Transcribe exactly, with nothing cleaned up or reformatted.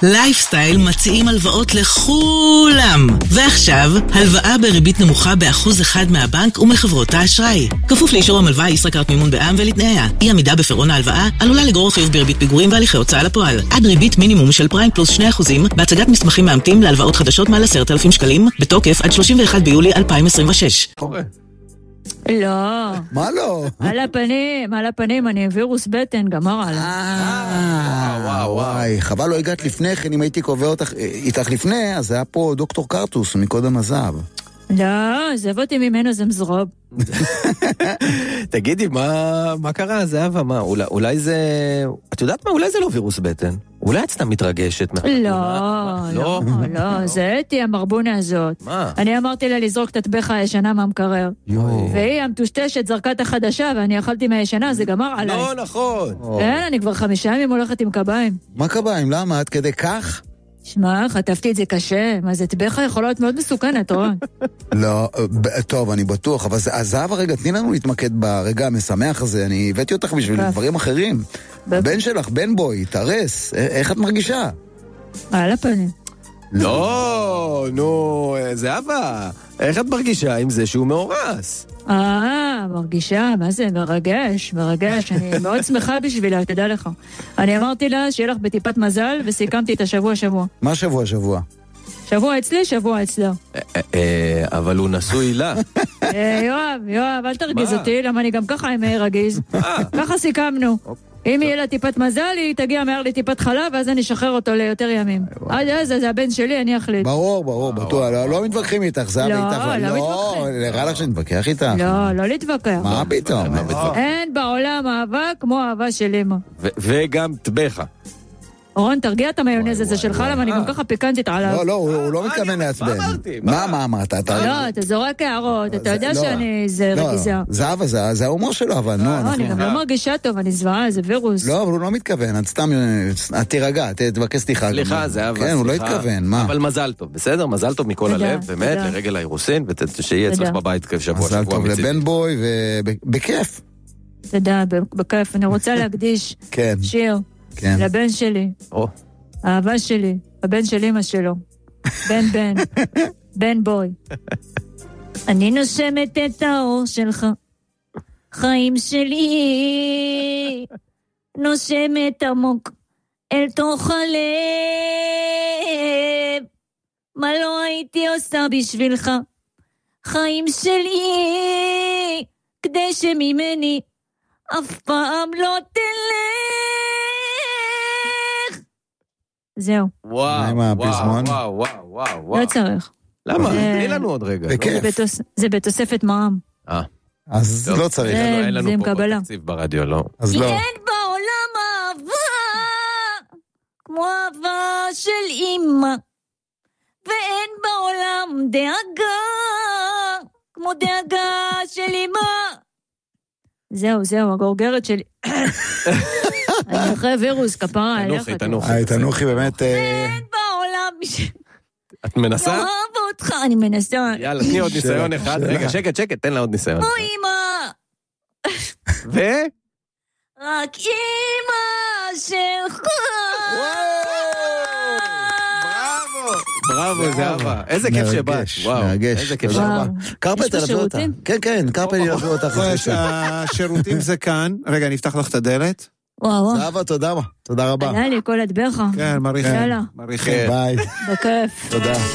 לייפסטייל מציעים הלוואות לכולם. ועכשיו, הלוואה בריבית נמוכה באחוז אחד מהבנק ומחברות האשראי. כפוף לאישור המלווה ישראכרט מימון בע"מ ולתנאיה. אי עמידה בפירעון ההלוואה עלולה לגרור חיוב בריבית פיגורים והליכי הוצאה לפועל. עד ריבית מינימום של פריים פלוס שני אחוזים בהצגת מסמכים מאמתים להלוואות חדשות מעל עשרת אלפים שקלים, בתוקף עד שלושים ואחד ביולי אלפיים עשרים ושש. לא. מה לא? על הפנים, על הפנים, אני וירוס בטן, גמר עליו. וואו, וואי, חבל לא הגעת לפני כן, אם הייתי קובע אותך, איתך לפני, אז היה פה דוקטור קרטוס מקודם הזהב. לא, זאב אותי ממנו זה מזרוב. תגידי, מה, מה קרה, זהבה? מה, אולי, אולי זה... את יודעת מה? אולי זה לא וירוס בטן. אולי את סתם מתרגשת. לא, לא, לא, זה אתי המרבונה הזאת. מה? אני אמרתי לה לזרוק את הטבחה הישנה מהמקרר. והיא המטושטשת זרקה את החדשה, ואני אכלתי מהישנה, זה גמר עליי. לא, נכון. כן, אני כבר חמישה ימים הולכת עם קביים. מה קביים? למה? עד כדי כך? שמע, חטפתי את זה קשה. מה זה, טבחה יכולה להיות מאוד מסוכנת, רון. לא, טוב, אני בטוח, אבל זהב הרגע, תני לנו להתמקד ברגע המשמח הזה, אני הבאתי אותך בשביל דברים אחרים. הבן שלך, בן בוי, תרס, איך את מרגישה? על הפנים. לא, נו, זהבה, איך את מרגישה עם זה שהוא מאורס? אה, מרגישה, מה זה, מרגש, מרגש, אני מאוד שמחה בשבילה, תדע לך. אני אמרתי לה שיהיה לך בטיפת מזל, וסיכמתי את השבוע שבוע. מה שבוע שבוע? שבוע אצלי, שבוע אצלה. אבל הוא נשוי לה. יואב, יואב, אל תרגיז אותי, למה אני גם ככה עם רגיז. ככה סיכמנו. אם יהיה לה טיפת מזל, היא תגיע מהר לטיפת חלב, ואז אני אשחרר אותו ליותר ימים. עד אז, זה הבן שלי, אני אחליט. ברור, ברור, בטוח. לא מתווכחים איתך, זה לא, איתך. לא מתווכחים. נראה לך שנתווכח איתך. לא, לא להתווכח. מה פתאום? אין בעולם אהבה כמו אהבה של אמא. וגם טבחה. רון, תרגיע את המיונז הזה שלך, למה אני גם ככה פיקנטית עליו. לא, לא, הוא לא מתכוון לעצבן. מה אמרתי? מה, מה אמרת? לא, אתה זורק הערות, אתה יודע שאני זה רגיזה. זהבה, זה ההומור שלו, אבל נו. אני גם לא מרגישה טוב, אני זוועה, זה וירוס. לא, אבל הוא לא מתכוון, את סתם, את תירגע, תבקש סליחה. סליחה, זהבה, סליחה. כן, הוא לא התכוון, מה? אבל מזל טוב, בסדר? מזל טוב מכל הלב, באמת, לרגל האירוסין, ושיהיה אצלך בבית שבוע שבוע. מזל טוב לבן בוי, ובכיף. תודה, בכיף. אני רוצה להקדיש שיר לבן שלי. האהבה שלי, הבן של אמא שלו, בן בן, בן בוי. אני נושמת את האור שלך, חיים שלי, נושמת עמוק אל תוך הלב. מה לא הייתי עושה בשבילך, חיים שלי, כדי שממני אף פעם לא תלך. זהו. וואו, וואו, וואו, וואו. לא צריך. למה? תני לנו עוד רגע. זה בתוספת מע"מ. אה. אז לא צריך. אין לנו פה תקציב ברדיו, לא? אז לא. אין בעולם אהבה כמו אהבה של אמא, ואין בעולם דאגה כמו דאגה של אמא. זהו, זהו, הגורגרת שלי. אני אחרי וירוס, כפרה עליך. תנוחי, תנוחי. תנוחי באמת. אין בעולם. את מנסה? אוהב אותך, אני מנסה. יאללה, תני עוד ניסיון אחד. רגע, שקט, שקט, תן לה עוד ניסיון. או אמא. ו? רק אמא שלך. בראבו, זהבה. איזה כיף שבאת. מרגש. איזה כיף שבאת. קרפל תלווה אותה. כן, כן, קרפל ילווה אותך. השירותים זה כאן. רגע, נפתח לך את הדלת. וואו. זהבה, תודה. תודה רבה. עלה לי כל הדבחה. כן, מריחים. יאללה. מריחים. ביי. בכיף. תודה.